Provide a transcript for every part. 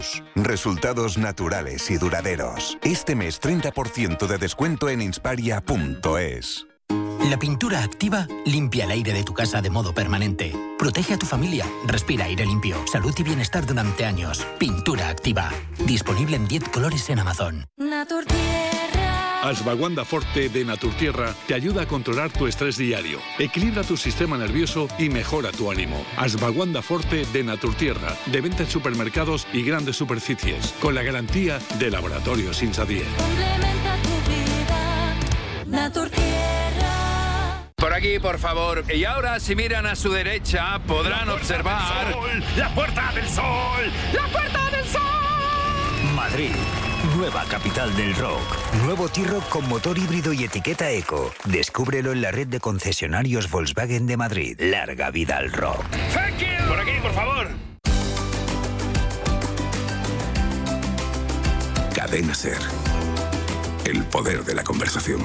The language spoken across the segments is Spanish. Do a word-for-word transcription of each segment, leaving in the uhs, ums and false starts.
Resultados naturales y duraderos. Este mes treinta por ciento de descuento en insparia punto es. La pintura activa limpia el aire de tu casa de modo permanente. Protege a tu familia. Respira aire limpio. Salud y bienestar durante años. Pintura activa. Disponible en diez colores en Amazon. Ashwagandha Forte de Naturtierra te ayuda a controlar tu estrés diario, equilibra tu sistema nervioso y mejora tu ánimo. Ashwagandha Forte de Naturtierra, de venta en supermercados y grandes superficies, con la garantía de Laboratorios Insadier. Complementa tu vida, Naturtierra. Por aquí, por favor. Y ahora, si miran a su derecha, podrán observar... ¡La Puerta del Sol! ¡La Puerta del Sol! Madrid. Nueva capital del rock. Nuevo T-Roc con motor híbrido y etiqueta eco. Descúbrelo en la red de concesionarios Volkswagen de Madrid. Larga vida al rock. Thank you. Por aquí, por favor. Cadena Ser. El poder de la conversación.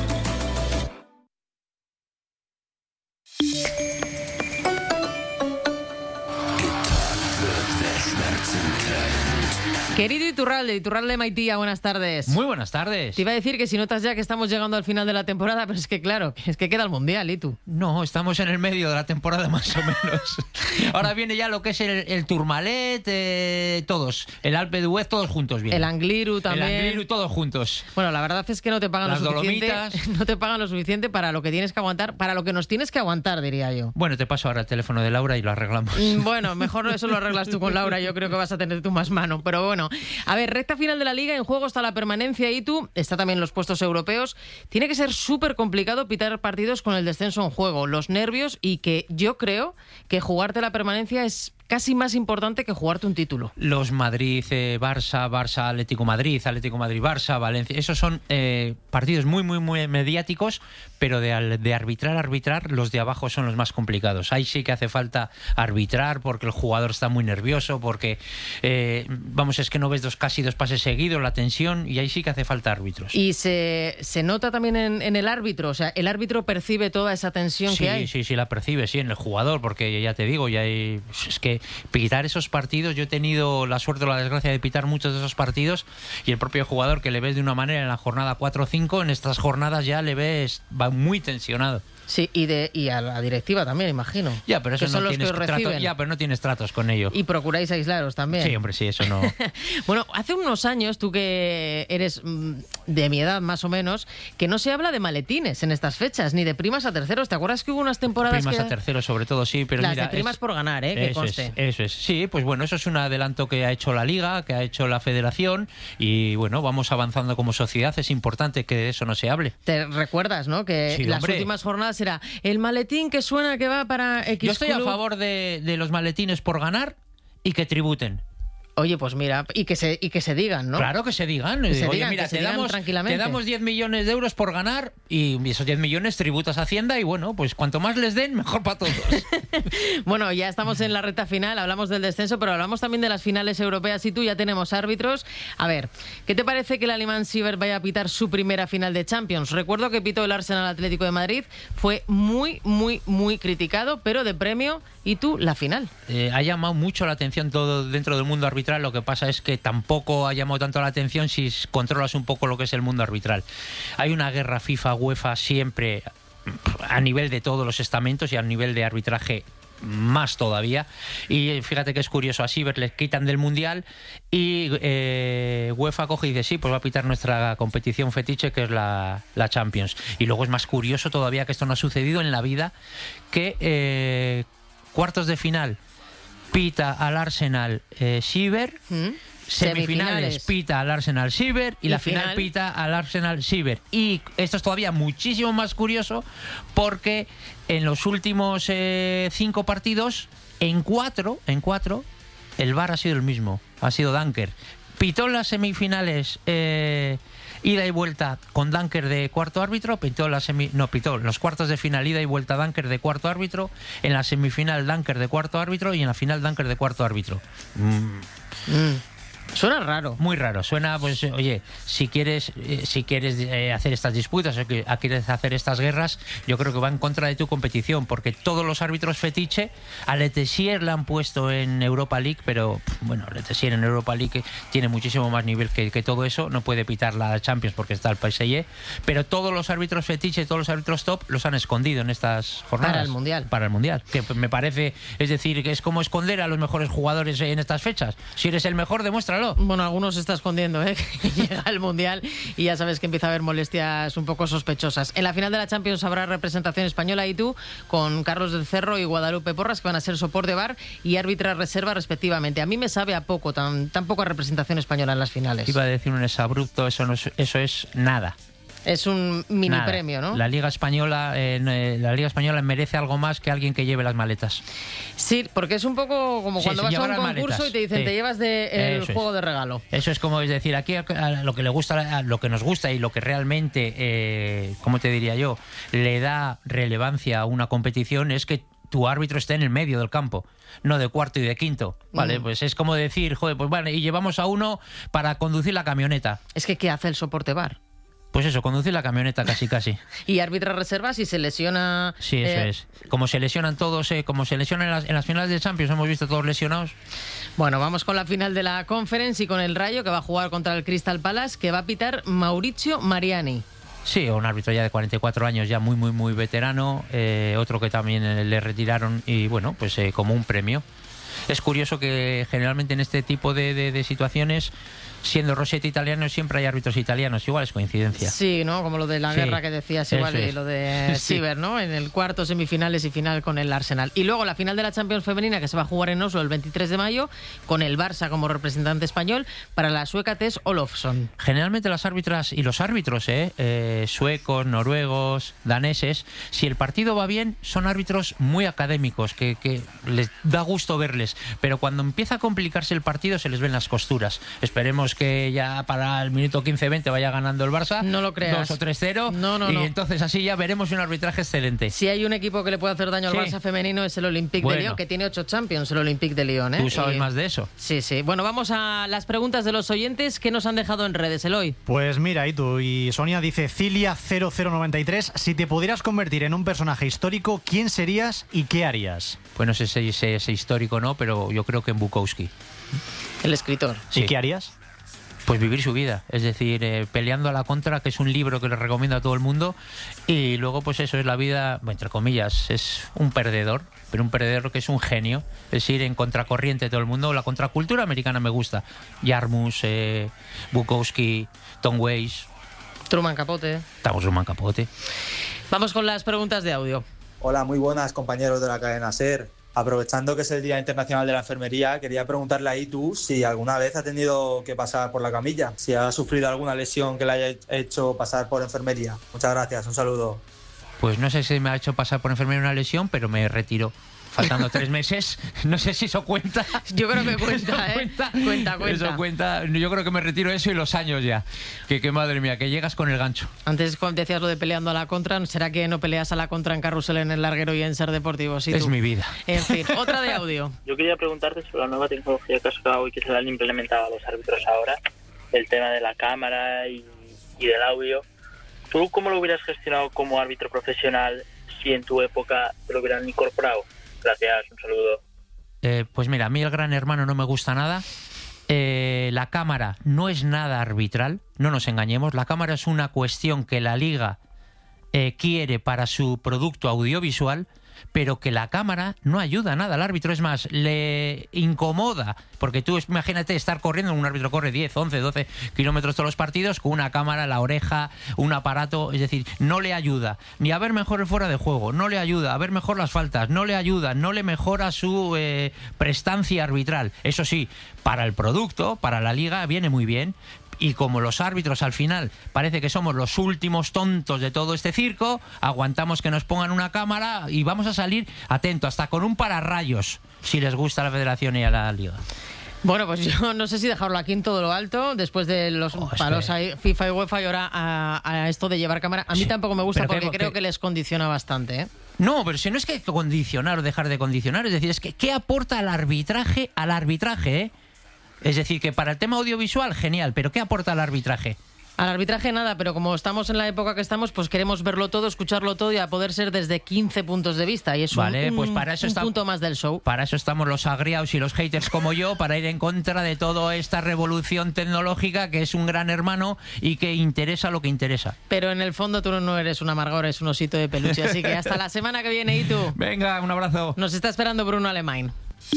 Querido Iturralde, Iturralde Maitía, buenas tardes. Muy buenas tardes. Te iba a decir que si notas ya que estamos llegando al final de la temporada, pero es que claro, es que queda el Mundial, ¿y tú? No, estamos en el medio de la temporada más o menos. Ahora viene ya lo que es el, el Tourmalet, eh, todos. El Alpe d'Huez, todos juntos vienen. El Angliru también. El Angliru, todos juntos. Bueno, la verdad es que no te pagan Las lo suficiente. Dolomitas. No te pagan lo suficiente para lo que tienes que aguantar, para lo que nos tienes que aguantar, diría yo. Bueno, te paso ahora el teléfono de Laura y lo arreglamos. Bueno, mejor eso lo arreglas tú con Laura, yo creo que vas a tener tú más mano. Pero bueno, a ver, recta final de la Liga, en juego está la permanencia y tú, está también los puestos europeos. Tiene que ser súper complicado pitar partidos con el descenso en juego, los nervios y que yo creo que jugarte la permanencia es casi más importante que jugarte un título. Los Madrid, eh, Barça, Barça, Atlético Madrid, Atlético Madrid, Barça, Valencia, esos son eh, partidos muy, muy, muy mediáticos, pero de, de arbitrar, arbitrar, los de abajo son los más complicados. Ahí sí que hace falta arbitrar porque el jugador está muy nervioso, porque, eh, vamos, es que no ves dos casi dos pases seguidos, la tensión, y ahí sí que hace falta árbitros. Y se, se nota también en, en el árbitro, o sea, el árbitro percibe toda esa tensión sí, que hay. Sí, sí, sí, la percibe, sí, en el jugador, porque ya te digo, ya hay, es que pitar esos partidos, yo he tenido la suerte o la desgracia de pitar muchos de esos partidos y el propio jugador que le ves de una manera en la jornada cuatro o cinco, en estas jornadas ya le ves, va muy tensionado. Sí, y de y a la directiva también, imagino. Ya, pero eso que son no los tienes que os trato, reciben. ya, pero no tienes tratos con ello. Y procuráis aislaros también. Sí, hombre, sí, eso no. Bueno, hace unos años, tú que eres mm, de mi edad más o menos, que no se habla de maletines en estas fechas, ni de primas a terceros. ¿Te acuerdas que hubo unas temporadas primas que... a terceros sobre todo, sí, pero Las mira, de primas es, por ganar, ¿eh? Que eso conste. es, eso es. Sí, pues bueno, eso es un adelanto que ha hecho la Liga, que ha hecho la Federación y bueno, vamos avanzando como sociedad. Es importante que de eso no se hable. Te recuerdas, ¿no? Que Sí, las hombre. últimas jornadas era el maletín que suena que va para X Yo estoy a club. favor de, de los maletines por ganar y que tributen. Oye, pues mira, y que se y que se digan, ¿no? Claro que se digan. Que se Oye, digan, mira, que se te, digan damos, tranquilamente. te damos diez millones de euros por ganar y esos diez millones tributas a Hacienda y bueno, pues cuanto más les den, mejor para todos. Bueno, ya estamos en la recta final, hablamos del descenso, pero hablamos también de las finales europeas y tú ya tenemos árbitros. A ver, ¿qué te parece que el alemán Siebert vaya a pitar su primera final de Champions? Recuerdo que pitó el Arsenal Atlético de Madrid, fue muy, muy, muy criticado, pero de premio, y tú, la final. Eh, ha llamado mucho la atención todo dentro del mundo arbitral, lo que pasa es que tampoco ha llamado tanto la atención si controlas un poco lo que es el mundo arbitral. Hay una guerra FIFA, UEFA siempre a nivel de todos los estamentos y a nivel de arbitraje más todavía, y fíjate que es curioso, a Siebert le quitan del Mundial y eh, UEFA coge y dice sí, pues va a pitar nuestra competición fetiche que es la, la Champions, y luego es más curioso todavía que esto no ha sucedido en la vida, que eh, cuartos de final pita al Arsenal eh, Siebert, ¿Mm? Semifinales, Semifinales pita al Arsenal Siebert y, y la final? final pita al Arsenal Siebert. Y esto es todavía muchísimo más curioso porque en los últimos eh, cinco partidos, en cuatro, en cuatro, el V A R ha sido el mismo, ha sido Danker. Pitó las semifinales eh, ida y vuelta con Danker de cuarto árbitro, pitó la semi, no, pitó los cuartos de final ida y vuelta Danker de cuarto árbitro, en la semifinal Danker de cuarto árbitro y en la final Danker de cuarto árbitro. Mm. Mm. Suena raro. Muy raro. Suena, pues, oye, si quieres eh, si quieres eh, hacer estas disputas o que quieres hacer estas guerras, yo creo que va en contra de tu competición, porque todos los árbitros fetiche, a Le Tessier la han puesto en Europa League, pero, bueno, Le Tessier en Europa League tiene muchísimo más nivel que, que todo eso, no puede pitar la Champions porque está el P S G, pero todos los árbitros fetiche, todos los árbitros top, los han escondido en estas jornadas. Para el Mundial. Para el Mundial, que me parece, es decir, que es como esconder a los mejores jugadores en estas fechas. Si eres el mejor, demuéstralo. Bueno, algunos se está escondiendo, ¿eh? Que llega el Mundial y ya sabes que empieza a haber molestias un poco sospechosas. En la final de la Champions habrá representación española y tú, con Carlos del Cerro y Guadalupe Porras, que van a ser soporte bar y árbitra reserva respectivamente. A mí me sabe a poco, tan, tan poca representación española en las finales. Iba a decir un exabrupto, eso, no es, eso es nada. Es un mini Nada. premio, ¿no? La Liga Española, eh, la Liga Española merece algo más que alguien que lleve las maletas. Sí, porque es un poco como Sí, cuando vas a un llevar las concurso maletas. y te dicen, Sí. te llevas de el Eso juego es. de regalo. Eso es como es decir, aquí a, a lo que le gusta, a lo que nos gusta y lo que realmente, eh, ¿cómo te diría yo?, le da relevancia a una competición es que tu árbitro esté en el medio del campo, no de cuarto y de quinto. Vale, Mm. pues es como decir, joder, pues vale, y llevamos a uno para conducir la camioneta. Es que ¿qué hace el soporte bar? Pues eso, conducir la camioneta casi casi. Y árbitra reserva si se lesiona... Sí, eso eh, es. Como se lesionan todos, eh, como se lesionan en las, en las finales de Champions, hemos visto todos lesionados. Bueno, vamos con la final de la Conference y con el Rayo, que va a jugar contra el Crystal Palace, que va a pitar Mauricio Mariani. Sí, un árbitro ya de cuarenta y cuatro años, ya muy, muy, muy veterano. Eh, otro que también eh, le retiraron y, bueno, pues eh, como un premio. Es curioso que generalmente en este tipo de, de, de situaciones, siendo Rossetti italiano, siempre hay árbitros italianos. Igual es coincidencia. Sí, ¿no? Como lo de la Sí, guerra que decías eso igual y es. lo de Sí. Siever, ¿no? En el cuarto, semifinales y final con el Arsenal. Y luego la final de la Champions femenina que se va a jugar en Oslo el veintitrés de mayo con el Barça como representante español para la sueca Tess Olofsson. Generalmente las árbitras y los árbitros, ¿eh? Eh, suecos, noruegos, daneses, si el partido va bien, son árbitros muy académicos, que, que les da gusto verles, pero cuando empieza a complicarse el partido se les ven las costuras. Esperemos que ya para el minuto quince veinte vaya ganando el Barça. No lo creas. dos o tres cero. No, no, y no. entonces así ya veremos un arbitraje excelente. Si hay un equipo que le puede hacer daño al Sí. Barça femenino es el Olympique Bueno. de Lyon, que tiene ocho Champions, el Olympique de Lyon, ¿eh? ¿Tú sabes Y- más de eso? Sí, sí. Bueno, vamos a las preguntas de los oyentes que nos han dejado en redes, Eloy. Pues mira, y tú y Sonia dice Cilia cero cero noventa y tres, si te pudieras convertir en un personaje histórico, ¿quién serías y qué harías? Pues no sé si ese, ese histórico no, pero yo creo que en Bukowski. El escritor. Sí. ¿Y qué harías? Pues vivir su vida, es decir, eh, peleando a la contra, que es un libro que le recomiendo a todo el mundo, y luego pues eso es la vida, bueno, entre comillas, es un perdedor, pero un perdedor que es un genio, es ir en contracorriente de todo el mundo. La contracultura americana me gusta, Jarmus, eh, Bukowski, Tom Waits, Truman Capote. estamos Truman Capote. Vamos con las preguntas de audio. Hola, muy buenas compañeros de la cadena SER. Aprovechando que es el Día Internacional de la Enfermería, quería preguntarle a Itu si alguna vez ha tenido que pasar por la camilla, si ha sufrido alguna lesión que le haya hecho pasar por enfermería. Muchas gracias, un saludo. Pues no sé si me ha hecho pasar por enfermería una lesión, pero me retiró. Faltando tres meses, no sé si eso cuenta. Yo creo que cuenta, ¿eh? cuenta, Cuenta, cuenta. Eso cuenta. Yo creo que me retiro eso y los años ya. Que, que madre mía, que llegas con el gancho. Antes cuando decías lo de peleando a la contra, ¿será que no peleas a la contra en carrusel, en el larguero y en Ser Deportivo? Sí, Es tú. mi vida. En fin, otra de audio. Yo quería preguntarte sobre la nueva tecnología que has sacado y que se le han implementado a los árbitros ahora, el tema de la cámara y, y del audio. ¿Tú cómo lo hubieras gestionado como árbitro profesional si en tu época te lo hubieran incorporado? Gracias, un saludo. Eh, pues mira, a mí el Gran Hermano no me gusta nada. Eh, la cámara no es nada arbitral, no nos engañemos. La cámara es una cuestión que la Liga eh, quiere para su producto audiovisual, pero que la cámara no ayuda a nada al árbitro. Es más, le incomoda, porque tú imagínate estar corriendo, un árbitro corre diez, once, doce kilómetros todos los partidos con una cámara en la oreja, un aparato, es decir, no le ayuda ni a ver mejor el fuera de juego, no le ayuda a ver mejor las faltas, no le ayuda, no le mejora su eh, prestancia arbitral. Eso sí, para el producto, para la Liga viene muy bien. Y como los árbitros al final parece que somos los últimos tontos de todo este circo, aguantamos que nos pongan una cámara y vamos a salir, atento, hasta con un pararrayos, si les gusta a la Federación y a la Liga. Bueno, pues yo no sé si dejarlo aquí en todo lo alto, después de los Oh, palos ahí, FIFA y UEFA y ahora a, a esto de llevar cámara. A mí Sí, tampoco me gusta pero porque que- creo que- que les condiciona bastante, ¿eh? No, pero si no es que condicionar o dejar de condicionar, es decir, es que ¿qué aporta al arbitraje, al arbitraje, eh? Es decir, que para el tema audiovisual, genial, pero ¿qué aporta el arbitraje? Al arbitraje nada, pero como estamos en la época que estamos, pues queremos verlo todo, escucharlo todo y a poder ser desde quince puntos de vista. Y es vale, un, pues para eso un está, punto más del show. Para eso estamos los agriados y los haters como yo, para ir en contra de toda esta revolución tecnológica que es un gran hermano y que interesa lo que interesa. Pero en el fondo tú no eres un amargor, eres un osito de peluche. Así que hasta la semana que viene, ¿y tú? Venga, un abrazo. Nos está esperando Bruno Alemán.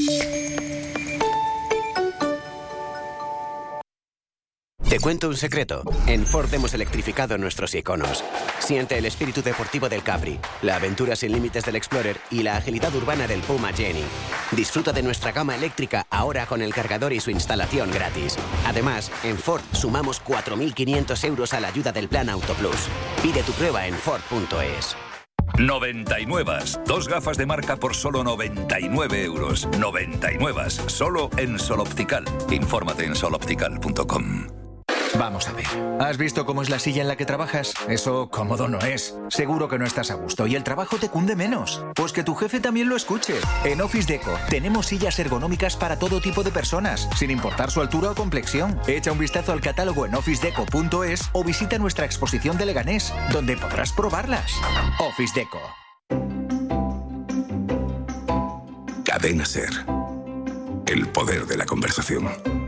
Te cuento un secreto. En Ford hemos electrificado nuestros iconos. Siente el espíritu deportivo del Capri, la aventura sin límites del Explorer y la agilidad urbana del Puma Jenny. Disfruta de nuestra gama eléctrica ahora con el cargador y su instalación gratis. Además, en Ford sumamos cuatro mil quinientos euros a la ayuda del Plan Auto Plus. Pide tu prueba en Ford punto es. noventa y nueve. Dos gafas de marca por solo noventa y nueve euros. noventa y nueve. Solo en Sol Optical. Infórmate en sol optical punto com. Vamos a ver. ¿Has visto cómo es la silla en la que trabajas? Eso cómodo no es. Seguro que no estás a gusto y el trabajo te cunde menos. Pues que tu jefe también lo escuche. En Office Deco tenemos sillas ergonómicas para todo tipo de personas, sin importar su altura o complexión. Echa un vistazo al catálogo en office deco punto es o visita nuestra exposición de Leganés, donde podrás probarlas. Office Deco. Cadena Ser. El poder de la conversación.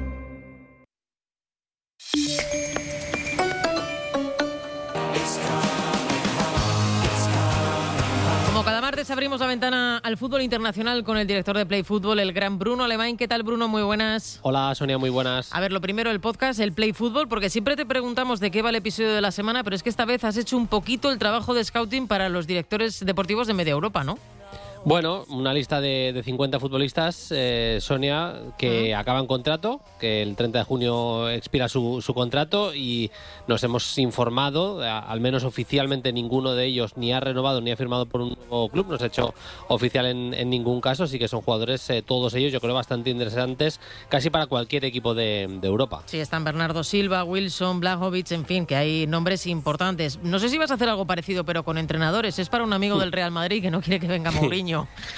Como cada martes abrimos la ventana al fútbol internacional con el director de Play Fútbol, el gran Bruno Alemán. ¿Qué tal, Bruno? Muy buenas. Hola, Sonia, muy buenas. A ver, lo primero, el podcast, el Play Fútbol, porque siempre te preguntamos de qué va el episodio de la semana, pero es que esta vez has hecho un poquito el trabajo de scouting para los directores deportivos de media Europa, ¿no? Bueno, una lista de, de cincuenta futbolistas, eh, Sonia, que uh-huh. acaban contrato, que el treinta de junio expira su, su contrato y nos hemos informado, a, al menos oficialmente ninguno de ellos ni ha renovado ni ha firmado por un nuevo club, no se ha hecho oficial en, en ningún caso, así que son jugadores, eh, todos ellos, yo creo, bastante interesantes, casi para cualquier equipo de, de Europa. Sí, están Bernardo Silva, Wilson, Blažović, en fin, que hay nombres importantes. No sé si vas a hacer algo parecido, pero con entrenadores. Es para un amigo del Real Madrid que no quiere que venga Mourinho.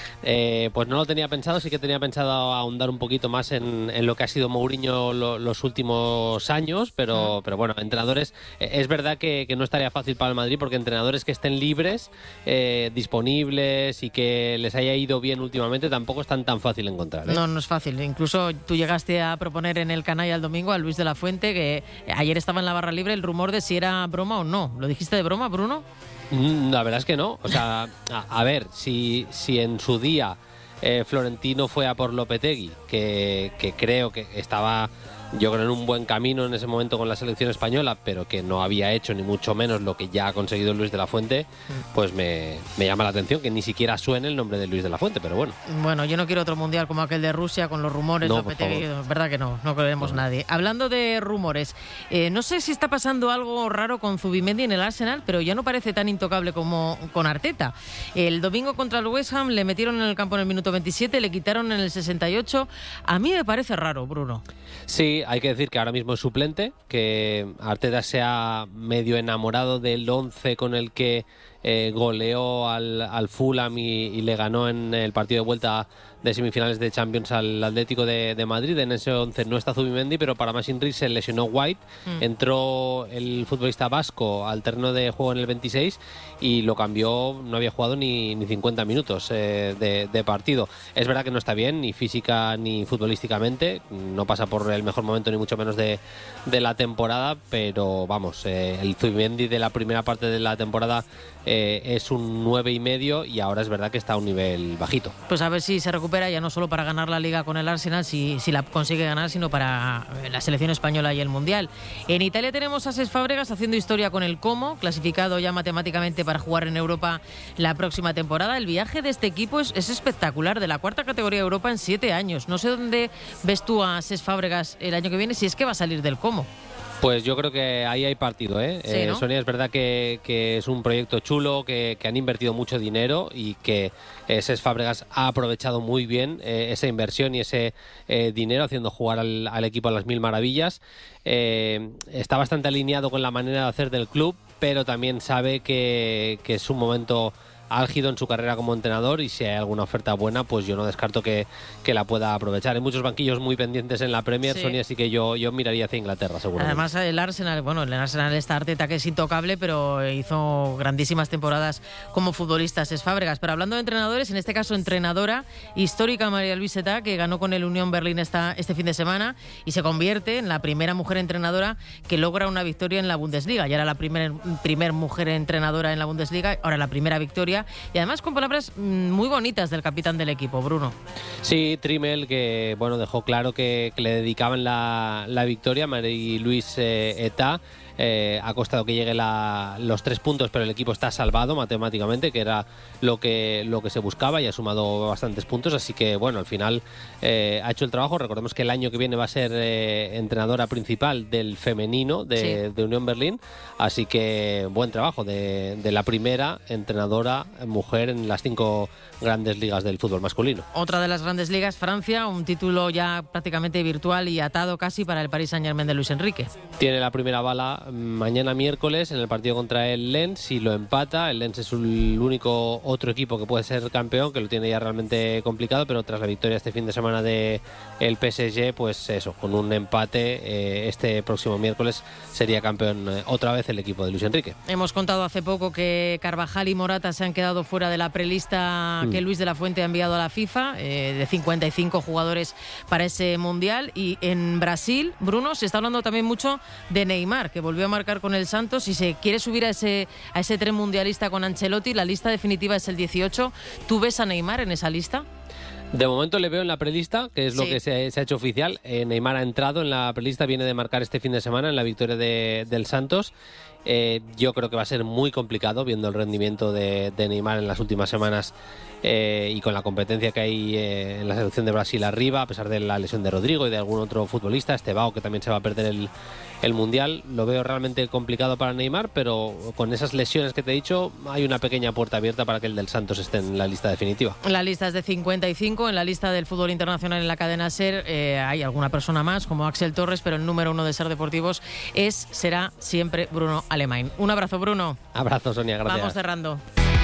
Eh, pues no lo tenía pensado, sí que tenía pensado ahondar un poquito más en, en lo que ha sido Mourinho lo, los últimos años, pero, pero bueno, entrenadores, eh, es verdad que, que no estaría fácil para el Madrid porque entrenadores que estén libres, eh, disponibles y que les haya ido bien últimamente tampoco es tan, tan fácil encontrar, ¿eh? No, no es fácil. Incluso tú llegaste a proponer en el canalla el domingo a Luis de la Fuente, que ayer estaba en la barra libre el rumor de si era broma o no. ¿Lo dijiste de broma, Bruno? La verdad es que no. O sea, a, a ver, si, si en su día eh, Florentino fue a por Lopetegui, que, que creo que estaba, yo creo, en un buen camino en ese momento con la selección española, pero que no había hecho ni mucho menos lo que ya ha conseguido Luis de la Fuente, pues me, me llama la atención que ni siquiera suene el nombre de Luis de la Fuente, pero bueno. Bueno, yo no quiero otro mundial como aquel de Rusia con los rumores. No, Lopetegui, es verdad que no, no queremos no. nadie. Hablando de rumores, eh, no sé si está pasando algo raro con Zubimendi en el Arsenal, pero ya no parece tan intocable como con Arteta. El domingo contra el West Ham le metieron en el campo en el minuto veintisiete, le quitaron en el sesenta y ocho. A mí me parece raro, Bruno. Sí, hay que decir que ahora mismo es suplente, que Arteta se ha medio enamorado del once con el que eh, goleó al, al Fulham y, y le ganó en el partido de vuelta de semifinales de Champions al Atlético de, de Madrid. En ese once no está Zubimendi, pero para más intrigue se lesionó White, mm. entró el futbolista vasco al terreno de juego en el veintiséis y lo cambió, no había jugado ni, ni cincuenta minutos eh, de, de partido. Es verdad que no está bien, ni física ni futbolísticamente, no pasa por el mejor momento ni mucho menos de, de la temporada, pero vamos, eh, el Zubimendi de la primera parte de la temporada eh, es un nueve y medio y ahora es verdad que está a un nivel bajito. Pues a ver si se recupera ya no solo para ganar la Liga con el Arsenal, si, si la consigue ganar, sino para la selección española y el Mundial. En Italia tenemos a Cesc Fábregas haciendo historia con el Como, clasificado ya matemáticamente para jugar en Europa la próxima temporada. El viaje de este equipo es, es espectacular, de la cuarta categoría de Europa en siete años. No sé dónde ves tú a Cesc Fábregas el año que viene, si es que va a salir del Como. Pues yo creo que ahí hay partido, ¿eh? Sí, ¿no? eh Sonia, es verdad que, que es un proyecto chulo, que, que han invertido mucho dinero y que eh, Cesc Fábregas ha aprovechado muy bien eh, esa inversión y ese eh, dinero haciendo jugar al, al equipo a las mil maravillas. Eh, está bastante alineado con la manera de hacer del club, pero también sabe que, que es un momento álgido en su carrera como entrenador y si hay alguna oferta buena, pues yo no descarto que, que la pueda aprovechar. Hay muchos banquillos muy pendientes en la Premier, Sí. Sonia, así que yo, yo miraría hacia Inglaterra, seguro. Además, el Arsenal, bueno, el Arsenal está Arteta, que es intocable, pero hizo grandísimas temporadas como futbolistas, es Fábregas. Pero hablando de entrenadores, en este caso entrenadora histórica, María Luiseta, que ganó con el Unión Berlín esta, este fin de semana y se convierte en la primera mujer entrenadora que logra una victoria en la Bundesliga. Ya era la primer, primer mujer entrenadora en la Bundesliga, ahora la primera victoria. Y además con palabras mm, muy bonitas del capitán del equipo, Bruno. Sí, Trimmel, que bueno, dejó claro que, que le dedicaban la, la victoria a Marie-Louise eh, Eta. Eh, ha costado que llegue la, los tres puntos, pero el equipo está salvado matemáticamente, que era lo que, lo que se buscaba, y ha sumado bastantes puntos, así que bueno, al final eh, ha hecho el trabajo. Recordemos que el año que viene va a ser eh, entrenadora principal del femenino de, Sí. de Unión Berlín, así que buen trabajo de, de la primera entrenadora mujer en las cinco grandes ligas del fútbol masculino. Otra de las grandes ligas, Francia, un título ya prácticamente virtual y atado casi para el Paris Saint-Germain de Luis Enrique. Tiene la primera bala mañana miércoles en el partido contra el Lens y lo empata. El Lens es el único otro equipo que puede ser campeón, que lo tiene ya realmente complicado, pero tras la victoria este fin de semana de el P S G, pues eso, con un empate eh, este próximo miércoles sería campeón eh, otra vez el equipo de Luis Enrique. Hemos contado hace poco que Carvajal y Morata se han quedado fuera de la prelista Mm. que Luis de la Fuente ha enviado a la FIFA, eh, de cincuenta y cinco jugadores para ese Mundial. Y en Brasil, Bruno, se está hablando también mucho de Neymar, que volvió a marcar con el Santos y se quiere subir a ese, a ese tren mundialista con Ancelotti. La lista definitiva es el dieciocho. ¿Tú ves a Neymar en esa lista? De momento le veo en la prelista, que es lo Sí. que se, se ha hecho oficial. Eh, Neymar ha entrado en la prelista, viene de marcar este fin de semana en la victoria de, del Santos. Eh, yo creo que va a ser muy complicado, viendo el rendimiento de, de Neymar en las últimas semanas eh, y con la competencia que hay eh, en la selección de Brasil arriba, a pesar de la lesión de Rodrigo y de algún otro futbolista, Estevao, que también se va a perder el, el Mundial. Lo veo realmente complicado para Neymar, pero con esas lesiones que te he dicho, hay una pequeña puerta abierta para que el del Santos esté en la lista definitiva. La lista es de cincuenta y cinco. En la lista del fútbol internacional en la cadena SER eh, hay alguna persona más, como Axel Torres, pero el número uno de SER Deportivos es, será siempre Bruno Alemán. Un abrazo, Bruno. Abrazo, Sonia, gracias. Vamos cerrando.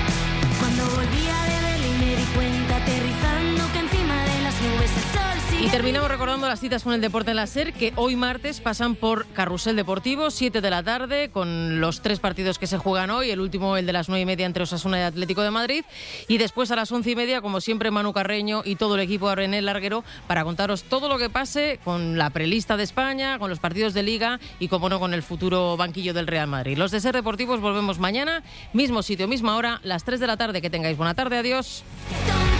Cuando volvía de Berlín me di cuenta, aterrizando, que encima de las nubes el sol sigue. Y terminamos recordando las citas con el deporte en la SER, que hoy martes pasan por Carrusel Deportivo, siete de la tarde, con los tres partidos que se juegan hoy, el último el de las nueve y media entre Osasuna y Atlético de Madrid, y después a las once y media, como siempre, Manu Carreño y todo el equipo ahora en el larguero para contaros todo lo que pase con la prelista de España, con los partidos de Liga y, como no, con el futuro banquillo del Real Madrid. Los de SER Deportivos volvemos mañana, mismo sitio, misma hora, las tres de la tarde. Que tengáis buena tarde, adiós.